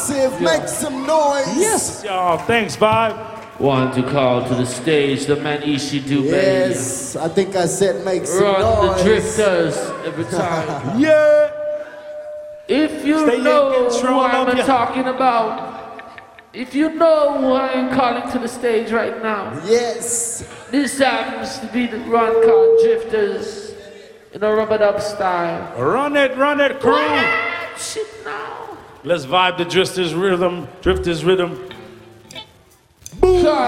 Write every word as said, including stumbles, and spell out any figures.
massive, yeah. Make some noise. Yes, y'all. Thanks, Vibe. Want to call to the stage the man Ishi Dubé. Yes, I think I said make some Run noise. the drifters every time. Yeah. If you Stay know who I'm ya. talking about, if you know who I am calling to the stage right now. Yes. This happens to be the Ron Card Drifters in a rub-a-dub style. Run it, run it, crew. What? Shit now. Let's vibe the drifters rhythm, drifters rhythm.